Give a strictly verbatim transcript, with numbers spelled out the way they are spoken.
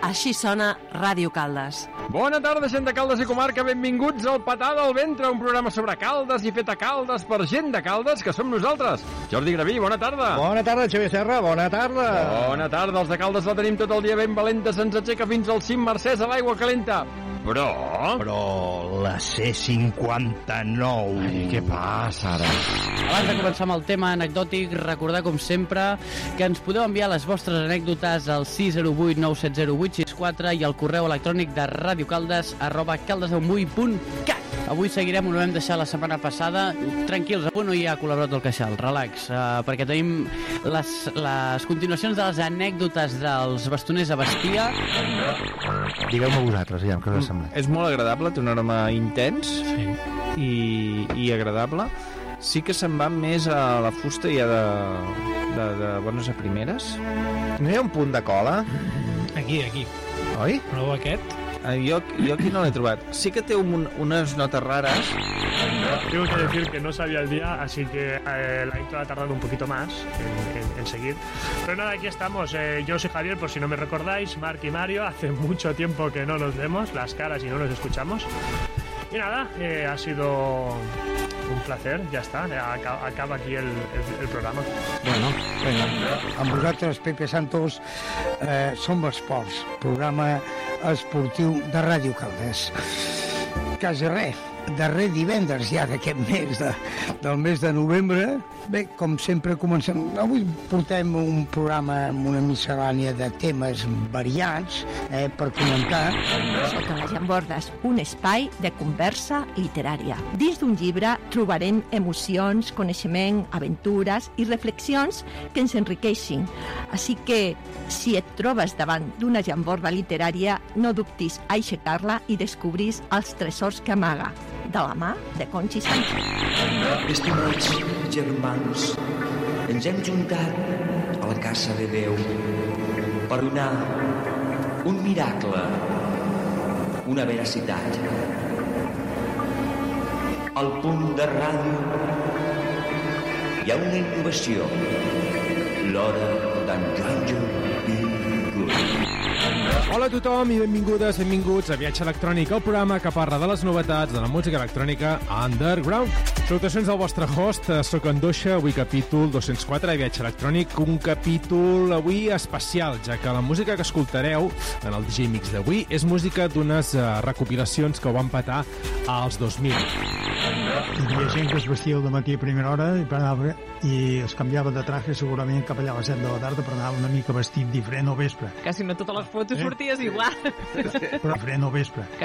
Així sona Ràdio Caldes. Bona tarda, gent de Caldes i comarca, benvinguts al Patada al Ventre, un programa sobre Caldes i fet a Caldes per gent de Caldes, que som nosaltres. Jordi Graví, bona tarda. Bona tarda, Xavier Serra, bona tarda. Bona tarda, els de Caldes la tenim tot el dia ben valenta, se'ns aixeca fins al cim Mercès a l'aigua calenta. Però... Però la C cinquanta-nou... Ai, què passa ara? Abans de començar amb el tema anecdòtic, recordar, com sempre, que ens podeu enviar les vostres anècdotes al sis zero vuit nou set zero vuit sis quatre i al correu electrònic de radiocaldes arroba caldesdemunt punt cat. Avui seguirem on ho vam deixar la setmana passada. Tranquils, avui no hi ha col·laborat el queixal, relax, uh, perquè tenim les, les continuacions de les anècdotes dels bastoners a Bastia. Digueu-me vosaltres, ja, què us sembla? És molt agradable, té un aroma intens sí. i, i agradable. Sí que se'n va més a la fusta ja de, de, de bones a primeres. No hi ha un punt de cola? Aquí, aquí. Oi? Prou aquest. Eh, jo, jo aquí no l'he trobat. Sí que té un, unes notes rares. Tengo que decir que no sabía el día, así que eh, la intro ha tardado un poquito más en, en, en seguir. Pero nada, aquí estamos. Eh, yo soy Javier, por si no me recordáis, Marc y Mario. Hace mucho tiempo que no nos vemos las caras y no nos escuchamos. Y nada, eh, ha sido un placer, ja està, acaba, acaba aquí el, el, el programa. Bueno, bueno, amb vosaltres, Pepe Santos, eh, Som Esports, programa esportiu de Ràdio Caldes. Quasi res, darrer divendres ja d'aquest mes, de, del mes de novembre. Bé, com sempre comencem, avui portem un programa amb una miscel·lània de temes variats eh, per comentar. Sota les llambordes, un espai de conversa literària. Dins d'un llibre trobarem emocions, coneixement, aventures i reflexions que ens enriqueixin. Així que, si et trobes davant d'una llamborda literària, no dubtis a aixecar-la i descobris els tresors que amaga, de la mà de Conchi Sánchez. Estimats germans, ens hem juntat a la casa de Déu per donar un miracle, una veracitat. Al punt de ràdio hi ha una innovació, l'hora d'en Ranger i Good. Hola a tothom i benvingudes, benvinguts a Viatge Electrònic, el programa que parla de les novetats de la música electrònica underground. Salutacions del vostre host, soc Andoixa, avui capítol dos-cents quatre de Viatge Electrònic, un capítol avui especial, ja que la música que escoltareu en el D J Mix d'avui és música d'unes uh, recopilacions que ho van petar als dos mil. Hi havia gent que es vestia al matí a primera hora i, anava, i es canviava de traje segurament cap allà a les set de la tarda per anar una mica vestit diferent o vespre. Quasi no totes les fotos eh? sorties igual. Però diferent o vespre.